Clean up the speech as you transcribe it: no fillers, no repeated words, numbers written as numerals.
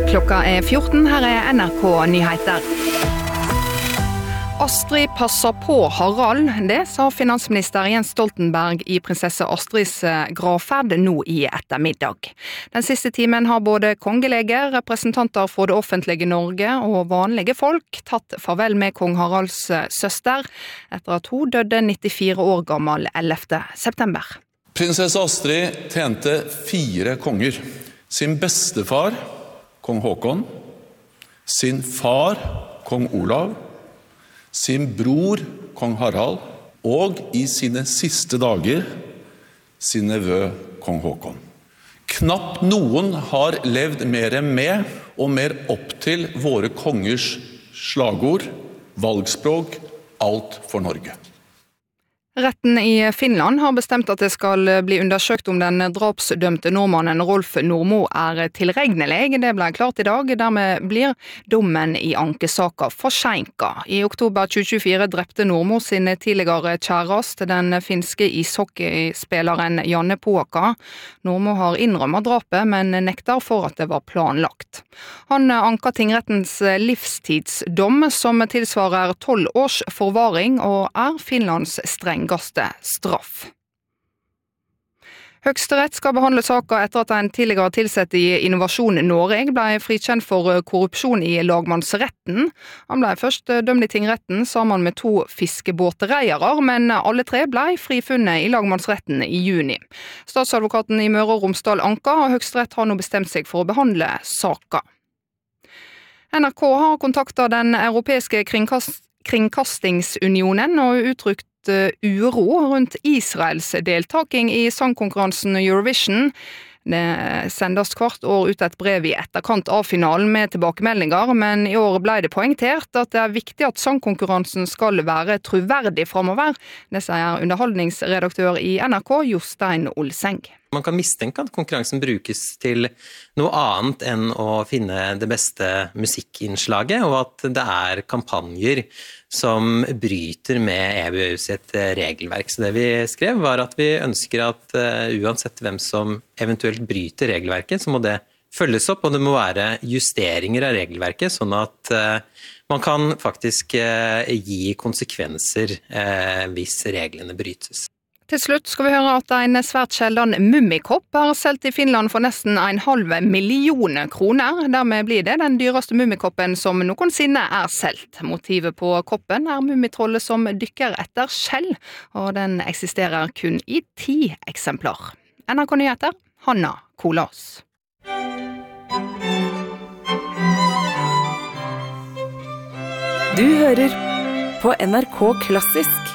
Klokka 14, her NRK Nyheter. Astrid passer på Harald, det sa finansminister Jens Stoltenberg i prinsesse Astrids gravferd nå i ettermiddag. Den siste timen har både kongelege, representanter for det offentlige Norge og vanlige folk tatt farvel med kong Haralds søster, etter at hun døde 94 år gammel 11. september. Prinsesse Astrid tjente 4 konger. Sin bestefar, kong Håkon, sin far, kong Olav, sin bror, kong Harald, og i sine siste dager, sin nevø, kong Håkon. Knapt noen har levd mer med og mer opp til våre kongers slagord, valgspråk, alt for Norge. Retten i Finland har bestemt at det skal bli undersøkt om den drapsdømte nordmannen Rolf Normo tilregnelig. Det ble klart i dag, dermed blir dommen i ankesaka forsinket. I oktober 2024 drepte Normo sin tidligere kjæreste, den finske ishockeyspilleren Janne Puokka. Normo har innrømmet drapet, men nekter for at det var planlagt. Han anket tingrettens livstidsdom, som tilsvarer 12 års forvaring og Finlands strengeste straff. Høyesterett skal behandle saken etter at en tidligere tilsatt i Innovasjon Norge ble frikjent for korrupsjon i lagmannsretten. Han ble først dømt i tingretten sammen med 2 fiskebåtreiere, men alle 3 ble frifunnet i lagmannsretten i juni. Statsadvokaten i Møre og Romsdal anka, og Høyesterett har nå bestemt seg for å behandle saken. NRK har kontaktet den europeiske kringkastingsunionen og uttrykt uro rundt Israels deltaking i sangkonkurransen Eurovision. Det sendes hvert år ut et brev i etterkant av finalen med tilbakemeldinger, men i år ble det poengtert at det er viktig at sangkonkurransen skal være troverdig fremover. Det sier underholdningsredaktør i NRK, Jostein Olseng. Man kan mistenke at konkurransen brukes til noe annet enn å finne det beste musikkinnslaget, og at det er kampanjer som bryter med EBU sitt regelverk. Så det vi skrev var at vi ønsker at uansett hvem som eventuelt bryter regelverket, så må det følges opp, og det må være justeringer av regelverket, sånn at man kan faktisk gi konsekvenser hvis reglene brytes. Til slutt skal vi høre at en svært sjelden mummikopp er solgt i Finland for nesten 1,5 million kroner. Dermed blir det den dyreste mummikoppen som noensinne er solgt. Motivet på koppen er mummitrollet som dykker etter skjell, og den eksisterer kun i 10 eksemplar. NRK Nyheter, Hanna Kolås. Du hører på NRK Klassisk.